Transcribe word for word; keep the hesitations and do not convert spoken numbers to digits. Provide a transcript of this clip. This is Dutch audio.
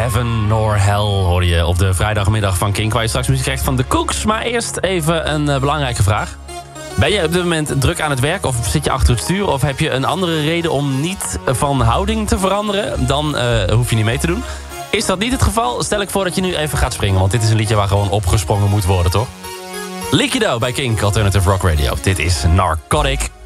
Heaven nor Hell hoor je op de vrijdagmiddag van Kink... waar je straks muziek krijgt van de Cooks. Maar eerst even een uh, belangrijke vraag. Ben je op dit moment druk aan het werk of zit je achter het stuur... of heb je een andere reden om niet van houding te veranderen... dan uh, hoef je niet mee te doen. Is dat niet het geval, stel ik voor dat je nu even gaat springen... want dit is een liedje waar gewoon opgesprongen moet worden, toch? Liquido bij Kink, Alternative Rock Radio. Dit is Narcotic.